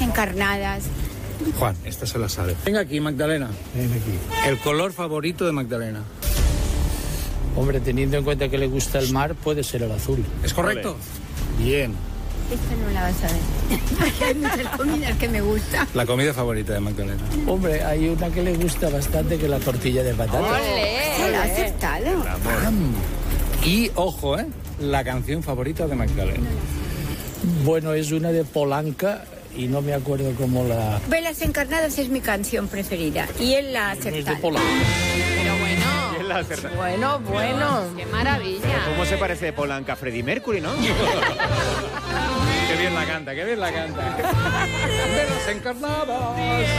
encarnadas. Juan, esta se la sabe. Venga aquí, Magdalena. Ven aquí. El color favorito de Magdalena. Hombre, teniendo en cuenta que le gusta el mar, puede ser el azul. ¿Es correcto? Bien. Esta no la vas a ver. Porque hay muchas comidas que me gustan. La comida favorita de Magdalena. Hombre, hay una que le gusta bastante, que es la tortilla de patata. Se la ha acertado. Y, ojo, la canción favorita de Magdalena. Bueno, es una de Polanca y no me acuerdo cómo la... Velas encarnadas es mi canción preferida. Y él la ha Es de acertado. Polanca. Pero bueno, qué maravilla. ¿Cómo se parece de Polanca a Freddie Mercury, no? Qué bien la canta, qué bien la canta. Velas encarnadas.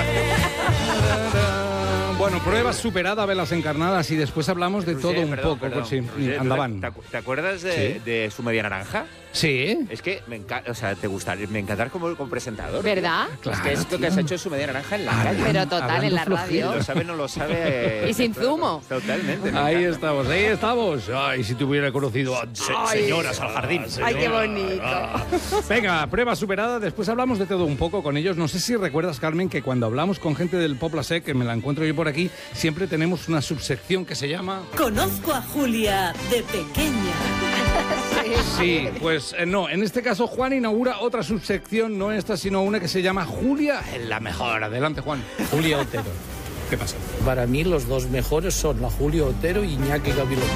Bueno, prueba superada, velas encarnadas, y después hablamos de todo un poco. Perdón, Pues sí, Roger, andaban. ¿Te acuerdas de su media naranja? Sí. Es que me encanta, o sea, te gustaría, me encantar como presentador. ¿Verdad? Es que es lo que has hecho su media naranja en la calle. Pero total, en la radio. Lo sabe, no lo sabe. Y sin zumo. Totalmente. me Ahí encanta. estamos, ahí estamos. Ay, si te hubiera conocido antes. Señoras al jardín. Ay, qué bonito. Venga, prueba superada. Después hablamos de todo un poco con ellos. No sé si recuerdas, Carmen, que cuando hablamos con gente del Poblase, que me la encuentro yo por aquí, siempre tenemos una subsección que se llama... Conozco a Julia de pequeña. Sí, pues no. En este caso, Juan inaugura otra subsección, no esta, sino una que se llama Julia en la mejor. Adelante, Juan. Julia Otero. ¿Qué pasa? Para mí los dos mejores son la Julia Otero y Iñaki Gabilondo.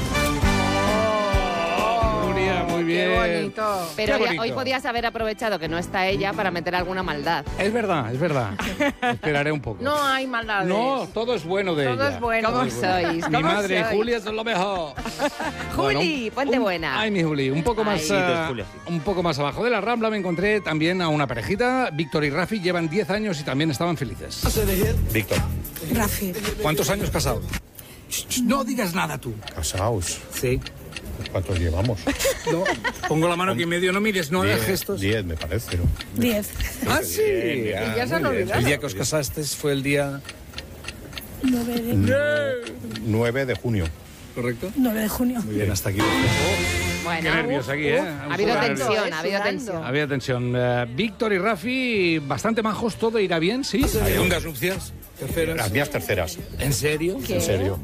Julia, muy bien. Qué bonito. Pero Qué ya bonito. hoy podías haber aprovechado que no está ella para meter alguna maldad. Es verdad, es verdad. Esperaré un poco. No hay maldades. No, todo es bueno de Todo ella. es bueno. ¿Cómo sois? Mi ¿Cómo madre, sois? Julia, son lo mejor. Juli, ponte un- buena. Ay, mi Juli, un poco más, Ay. Sí, entonces, Julia, sí. un poco más abajo de la Rambla me encontré también a una parejita. Víctor y Rafi llevan 10 años y también estaban felices. Víctor, Rafi. ¿Cuántos años casados? No digas nada tú. casaos. Sí. ¿Cuántos llevamos? No, pongo la mano aquí en medio, no mires, no hagas gestos. 10, me parece, ¿no? 10. Ah, sí. ya se han muy bien. olvidado. El día que os casasteis fue el día... 9 de junio. ¿Correcto? 9 de junio. Muy bien, hasta aquí. Bueno, Qué nervios aquí, ¿eh? ha habido Un poco tensión, nervios. ha habido tensión. Había tensión. Víctor y Rafi, bastante majos, todo irá bien, ¿sí? Segundas nupcias, terceras. Las mías terceras, ¿En serio? en serio.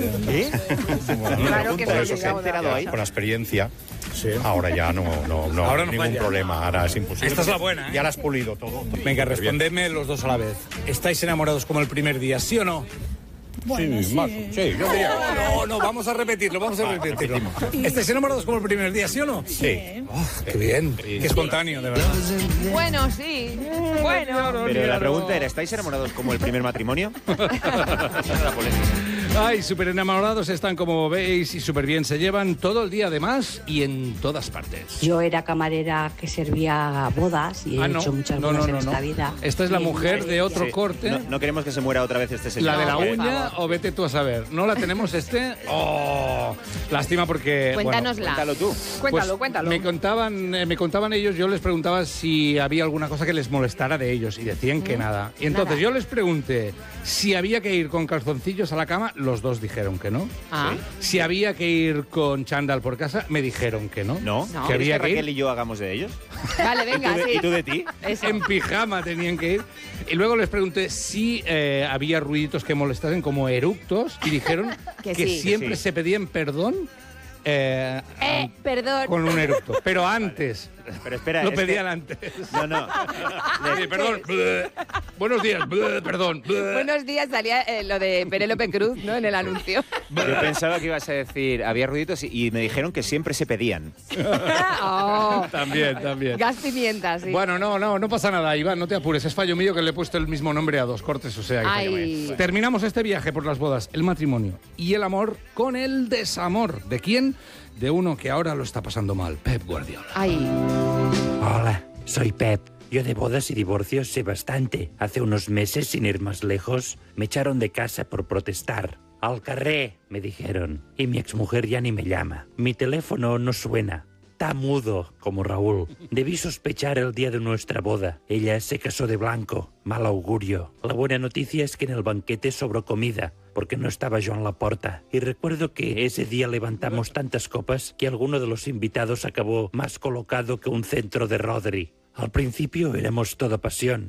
Claro que Por no eso llegaba se- enterado ahí. con la experiencia. Ahora ya no Ahora no ningún falla. problema, ahora es imposible. Esta es la buena, ¿eh? Ya la has pulido todo. Venga, Súper bien. respondedme los dos a la vez. ¿Estáis enamorados como el primer día, sí o no? Sí, más, sí, yo diría. No, vamos a repetirlo, ¿Estáis enamorados como el primer día, sí o no? Sí. Qué bien, qué espontáneo, de verdad. Bueno, sí. Bueno. Pero la pregunta era, ¿estáis enamorados como el primer matrimonio? Esa era la polémica. Ay, súper enamorados están, como veis, y súper bien se llevan todo el día además y en todas partes. Yo era camarera que servía bodas y he hecho muchas bodas en esta vida. Esta es la Y mujer de otro Sí. corte. No queremos que se muera otra vez este señor. La de la por uña, o vete tú a saber. ¿No la tenemos este? Oh, lástima porque... Cuéntanosla. Cuéntalo tú. Pues me contaban ellos, yo les preguntaba si había alguna cosa que les molestara de ellos y decían que nada. Y entonces Nada. yo les pregunté si había que ir con calzoncillos a la cama, los dos dijeron que no. Ah. Si había que ir con chándal por casa, me dijeron que no. ¿No? No. Que ¿Quieres había que que ir Raquel y yo hagamos de ellos? Vale, venga, sí. ¿Y tú de ti? Eso. en pijama tenían que ir. Y luego les pregunté si había ruiditos que molestasen como eructos y dijeron Que que sí. siempre Que sí. se pedían perdón Perdón. con un eructo. Pero antes. Pero espera. Lo es que- pedían antes. No. Oye, perdón. Buenos días. Perdón. Buenos días, salía lo de Penélope Cruz, ¿no? En el anuncio. Yo pensaba que ibas a decir, había ruiditos y me dijeron que siempre se pedían. Oh, También. gas pimienta, sí. Bueno, no pasa nada, Iván, no te apures. Es fallo mío que le he puesto el mismo nombre a dos cortes, o sea... que Ay. fallo mío. Terminamos este viaje por las bodas, el matrimonio y el amor con el desamor. ¿De quién? De uno que ahora lo está pasando mal, Pep Guardiola. Ay. Hola, soy Pep. Yo de bodas y divorcios sé bastante. Hace unos meses, sin ir más lejos, me echaron de casa por protestar. Al carré, me dijeron. Y mi exmujer ya ni me llama. Mi teléfono no suena. Está mudo, como Raúl. Debí sospechar el día de nuestra boda. Ella se casó de blanco. Mal augurio. La buena noticia es que en el banquete sobró comida, porque no estaba Joan Laporta. Y recuerdo que ese día levantamos tantas copas que alguno de los invitados acabó más colocado que un centro de Rodri. Al principio éramos toda pasión,